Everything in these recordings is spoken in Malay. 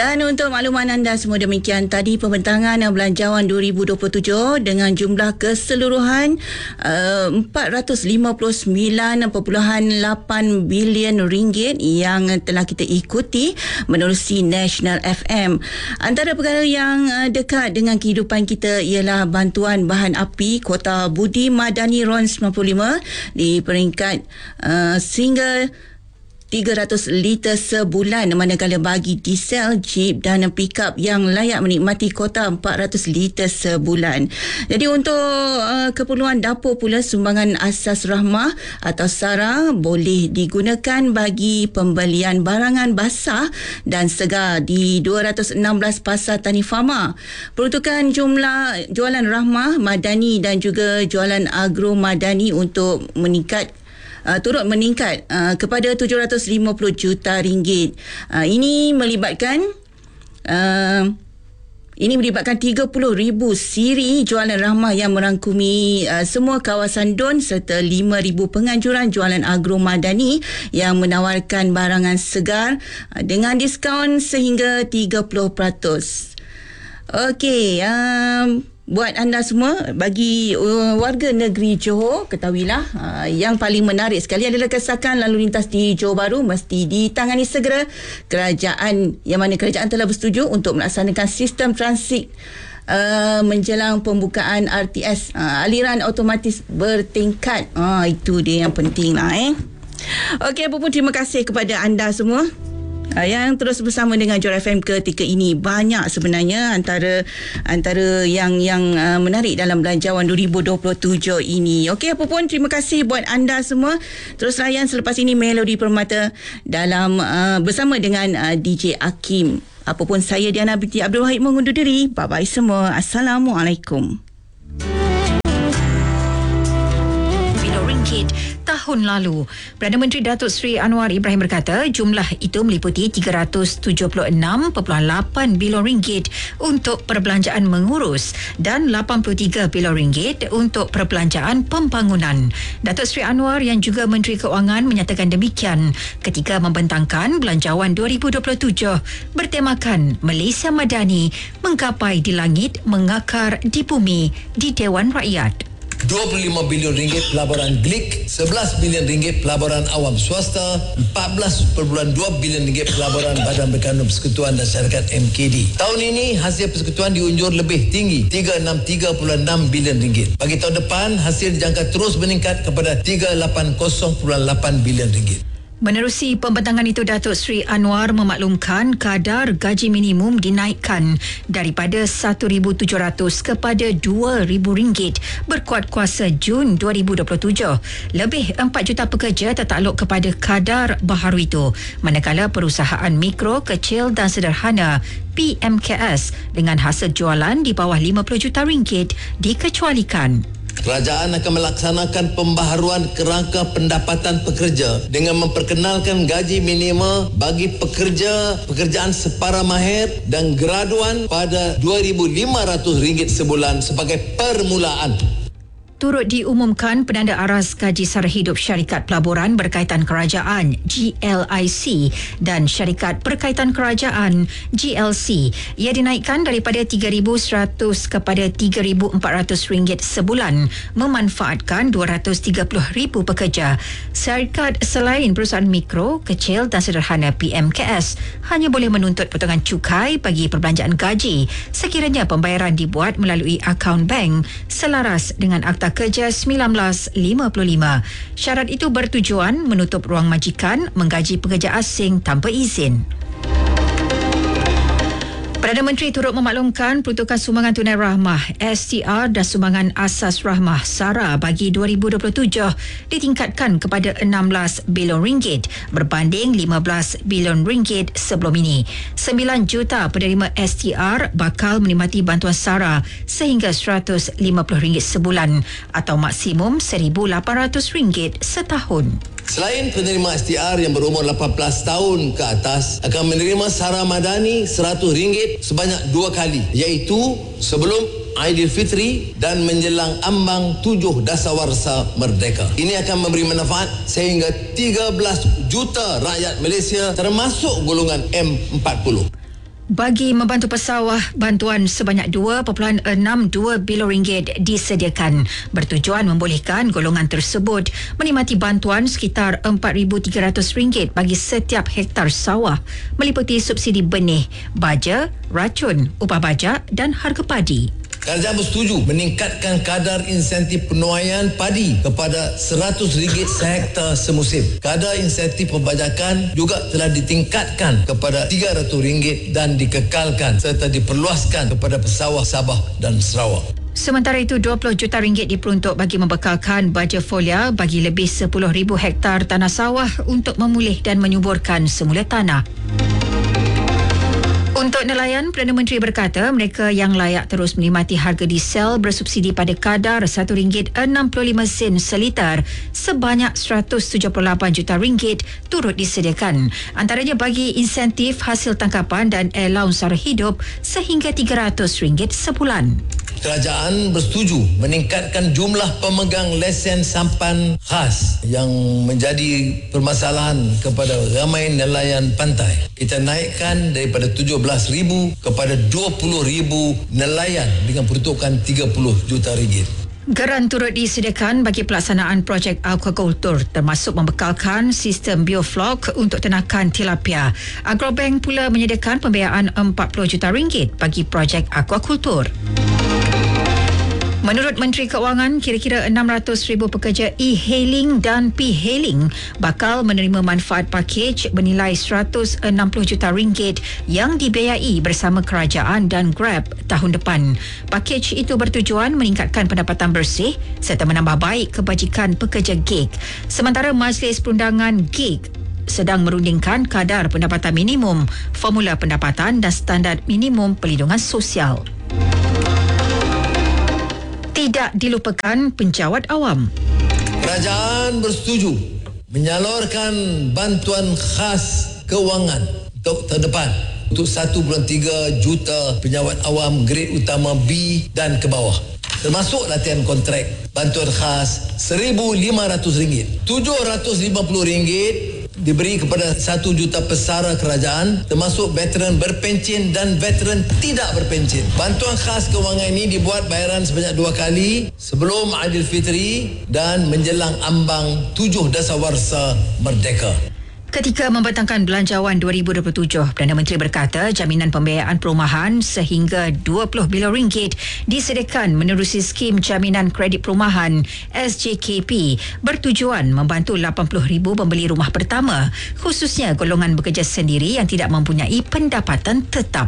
Dan untuk makluman anda semua demikian tadi pembentangan belanjawan 2027 dengan jumlah keseluruhan 459.8 bilion ringgit yang telah kita ikuti menerusi National FM. Antara perkara yang dekat dengan kehidupan kita ialah bantuan bahan api Kota Budi Madani RON 95 di peringkat single 300 liter sebulan, manakala bagi diesel, jeep dan pickup yang layak menikmati kota 400 liter sebulan. Jadi untuk keperluan dapur pula, sumbangan asas rahmah atau SARA boleh digunakan bagi pembelian barangan basah dan segar di 216 pasar Tani Fama. Peruntukan jumlah jualan rahmah madani dan juga jualan agro madani untuk turut meningkat kepada 750 juta ringgit. Ini melibatkan 30,000 siri jualan rahmah yang merangkumi semua kawasan DON serta 5,000 penganjuran jualan agro madani yang menawarkan barangan segar dengan diskaun sehingga 30%. Okey, buat anda semua, bagi warga negeri Johor, ketahuilah yang paling menarik sekali adalah kesakan lalu lintas di Johor Bahru mesti ditangani segera. Kerajaan telah bersetuju untuk melaksanakan sistem transit menjelang pembukaan RTS, aliran automatis bertingkat. Itu dia yang penting lah. Okey, apa pun terima kasih kepada anda semua yang terus bersama dengan Johor FM ketika ini. Banyak sebenarnya antara yang menarik dalam belanjawan 2027 ini. Okey, apa pun terima kasih buat anda semua. Terus layan selepas ini Melodi Permata dalam bersama dengan DJ Hakim. Apa pun, saya Diana binti Abdul Wahid mengundur diri. Bye bye semua. Assalamualaikum. Tahun lalu, Perdana Menteri Datuk Seri Anwar Ibrahim berkata jumlah itu meliputi 376.8 bilion ringgit untuk perbelanjaan mengurus dan 83 bilion ringgit untuk perbelanjaan pembangunan. Datuk Seri Anwar yang juga Menteri Keuangan menyatakan demikian ketika membentangkan belanjawan 2027 bertemakan Malaysia Madani menggapai di langit mengakar di bumi di Dewan Rakyat. 25 bilion ringgit pelaburan GLIC, 11 bilion ringgit pelaburan awam swasta, 14.2 bilion ringgit pelaburan Badan Berkandung Persekutuan dan Syarikat MKD. Tahun ini hasil persekutuan diunjur lebih tinggi, 363.6 bilion ringgit. Bagi tahun depan hasil dijangka terus meningkat kepada 380.8 bilion ringgit. Menerusi pembentangan itu, Datuk Seri Anwar memaklumkan kadar gaji minimum dinaikkan daripada RM1,700 kepada RM2,000 berkuat kuasa Jun 2027. Lebih 4 juta pekerja tertakluk kepada kadar baharu itu, manakala perusahaan mikro, kecil dan sederhana PMKS dengan hasil jualan di bawah RM50 juta dikecualikan. Kerajaan akan melaksanakan pembaharuan kerangka pendapatan pekerja dengan memperkenalkan gaji minima bagi pekerjaan separa mahir dan graduan pada RM2,500 sebulan sebagai permulaan. Turut diumumkan penanda aras gaji sara hidup syarikat pelaburan berkaitan kerajaan GLIC dan syarikat berkaitan kerajaan GLC. Ia dinaikkan daripada RM3,100 kepada RM3,400 sebulan, memanfaatkan 230,000 pekerja. Syarikat selain perusahaan mikro, kecil dan sederhana PMKS hanya boleh menuntut potongan cukai bagi perbelanjaan gaji sekiranya pembayaran dibuat melalui akaun bank selaras dengan Akta Kerja 1955. Syarat itu bertujuan menutup ruang majikan menggaji pekerja asing tanpa izin. Perdana Menteri turut memaklumkan peruntukan sumbangan tunai rahmah STR dan sumbangan asas rahmah SARA bagi 2027 ditingkatkan kepada 16 bilion ringgit berbanding 15 bilion ringgit sebelum ini. 9 juta penerima STR bakal menikmati bantuan SARA sehingga RM150 sebulan atau maksimum RM1,800 setahun. Selain penerima STR yang berumur 18 tahun ke atas akan menerima SARA Madani RM100 sebanyak 2 kali, iaitu sebelum Aidilfitri dan menjelang ambang 7 Dasawarsa Merdeka. Ini akan memberi manfaat sehingga 13 juta rakyat Malaysia termasuk golongan M40. Bagi membantu pesawah, bantuan sebanyak 2.62 bilion ringgit disediakan bertujuan membolehkan golongan tersebut menikmati bantuan sekitar RM4,300 bagi setiap hektar sawah meliputi subsidi benih, baja, racun, upah baja dan harga padi. Kerajaan bersetuju meningkatkan kadar insentif penuaian padi kepada RM100 sehektar semusim. Kadar insentif perbajakan juga telah ditingkatkan kepada RM300 dan dikekalkan serta diperluaskan kepada pesawah Sabah dan Sarawak. Sementara itu, RM20 juta diperuntuk bagi membekalkan baja folia bagi lebih 10,000 hektar tanah sawah untuk memulih dan menyuburkan semula tanah. Untuk nelayan, Perdana Menteri berkata mereka yang layak terus menikmati harga diesel bersubsidi pada kadar RM1.65 seliter sebanyak RM178 juta turut disediakan. Antaranya bagi insentif hasil tangkapan dan allowance sara hidup sehingga RM300 sebulan. Kerajaan bersetuju meningkatkan jumlah pemegang lesen sampan khas yang menjadi permasalahan kepada ramai nelayan pantai. Kita naikkan daripada 17,000 kepada 20,000 nelayan dengan peruntukan RM30 juta. Geran turut disediakan bagi pelaksanaan projek aquaculture termasuk membekalkan sistem bioflok untuk ternakan tilapia. Agrobank pula menyediakan pembiayaan RM40 juta bagi projek aquaculture. Menurut Menteri Keuangan, kira-kira 600,000 pekerja e-hailing dan p-hailing bakal menerima manfaat pakej bernilai RM160 juta yang dibiayai bersama kerajaan dan Grab tahun depan. Pakej itu bertujuan meningkatkan pendapatan bersih serta menambah baik kebajikan pekerja gig. Sementara Majlis Perundangan Gig sedang merundingkan kadar pendapatan minimum, formula pendapatan dan standard minimum perlindungan sosial. Tidak dilupakan penjawat awam. Kerajaan bersetuju menyalurkan bantuan khas kewangan untuk terdepan untuk 1.3 juta penjawat awam grade utama B dan ke bawah. Termasuk latihan kontrak bantuan khas RM1,500. RM750 diberi kepada 1 juta pesara kerajaan termasuk veteran berpencen dan veteran tidak berpencen. Bantuan khas kewangan ini dibuat bayaran sebanyak 2 kali sebelum Aidilfitri dan menjelang ambang 7 Dasawarsa Merdeka. Ketika membentangkan Belanjawan 2027, Perdana Menteri berkata jaminan pembiayaan perumahan sehingga RM20 bilion disediakan menerusi skim jaminan kredit perumahan SJKP bertujuan membantu 80,000 pembeli rumah pertama, khususnya golongan bekerja sendiri yang tidak mempunyai pendapatan tetap.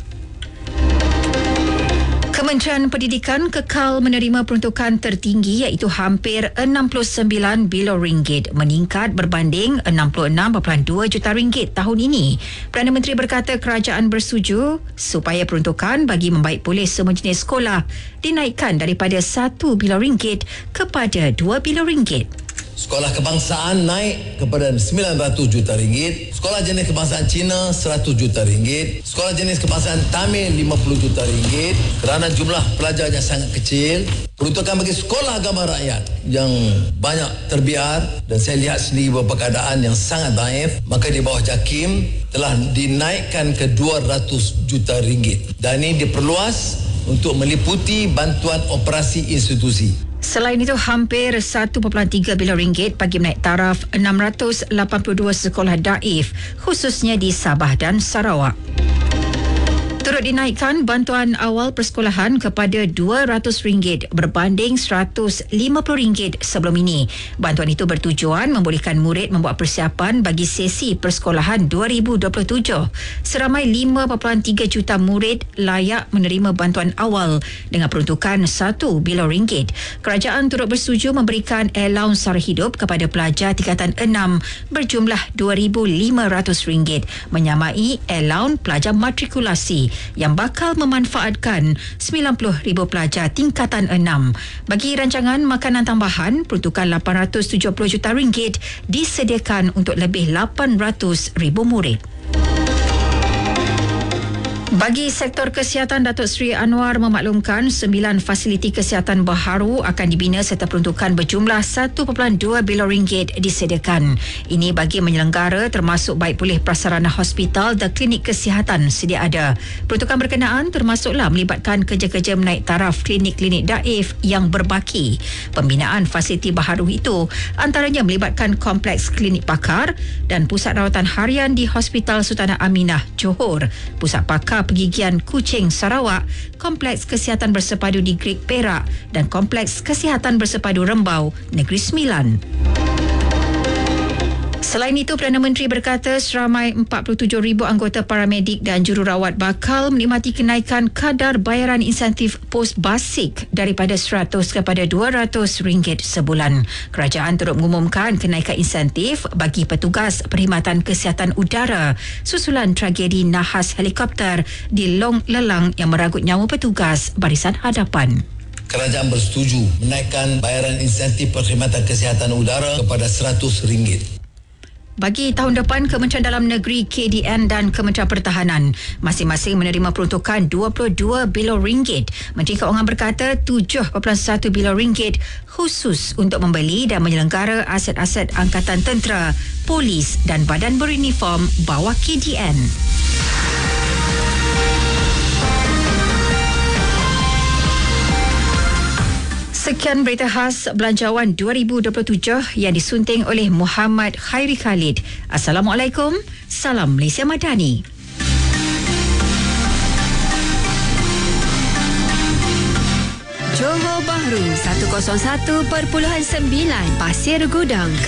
Kementerian Pendidikan kekal menerima peruntukan tertinggi iaitu hampir RM69 bilion meningkat berbanding RM66.2 juta tahun ini. Perdana Menteri berkata kerajaan bersetuju supaya peruntukan bagi membaik pulih semua jenis sekolah dinaikkan daripada RM1 bilion kepada RM2 bilion. Sekolah kebangsaan naik kepada RM900 juta. Sekolah jenis kebangsaan Cina RM100 juta. Sekolah jenis kebangsaan Tamil RM50 juta kerana jumlah pelajarnya sangat kecil. Peruntukan bagi sekolah agama rakyat yang banyak terbiar dan saya lihat sendiri beberapa keadaan yang sangat daif, maka di bawah JAKIM telah dinaikkan ke RM200 juta. Dan ini diperluas untuk meliputi bantuan operasi institusi. Selain itu, hampir RM1.3 bilion bagi menaik taraf 682 sekolah daif, khususnya di Sabah dan Sarawak. Turut dinaikkan bantuan awal persekolahan kepada RM200 berbanding RM150 sebelum ini. Bantuan itu bertujuan membolehkan murid membuat persiapan bagi sesi persekolahan 2027. Seramai 5.3 juta murid layak menerima bantuan awal dengan peruntukan RM1 bilion. Kerajaan turut bersetuju memberikan allowance sara hidup kepada pelajar tingkatan 6 berjumlah RM2,500, menyamai allowance pelajar matrikulasi yang bakal memanfaatkan 90,000 pelajar tingkatan 6. Bagi rancangan makanan tambahan, peruntukan RM870 juta disediakan untuk lebih 800,000 murid. Bagi sektor kesihatan, Datuk Seri Anwar memaklumkan 9 fasiliti kesihatan baharu akan dibina serta peruntukan berjumlah 1.2 bilion ringgit disediakan. Ini bagi menyelenggara termasuk baik pulih prasarana hospital dan klinik kesihatan sedia ada. Peruntukan berkenaan termasuklah melibatkan kerja-kerja menaik taraf klinik-klinik daif yang berbaki. Pembinaan fasiliti baharu itu antaranya melibatkan kompleks klinik pakar dan pusat rawatan harian di Hospital Sultanah Aminah, Johor, pusat pakar Pergigian Kuching, Sarawak, kompleks kesihatan bersepadu di Greek, Perak dan kompleks kesihatan bersepadu Rembau, Negeri Sembilan. Selain itu, Perdana Menteri berkata seramai 47,000 anggota paramedik dan jururawat bakal menikmati kenaikan kadar bayaran insentif pos basik daripada 100 kepada RM200 sebulan. Kerajaan turut mengumumkan kenaikan insentif bagi petugas perkhidmatan kesihatan udara susulan tragedi nahas helikopter di Long Lelang yang merenggut nyawa petugas barisan hadapan. Kerajaan bersetuju menaikkan bayaran insentif perkhidmatan kesihatan udara kepada RM100. Bagi tahun depan, Kementerian Dalam Negeri, KDN dan Kementerian Pertahanan masing-masing menerima peruntukan RM22 bilion. Menteri Keuangan berkata RM7.1 bilion khusus untuk membeli dan menyelenggara aset-aset Angkatan Tentera, Polis dan Badan Beruniform bawah KDN. Sekian berita khas Belanjawan 2027 yang disunting oleh Muhammad Khairi Khalid. Assalamualaikum, salam Malaysia Madani. Johor Bahru 101.9 Pasir Gudang.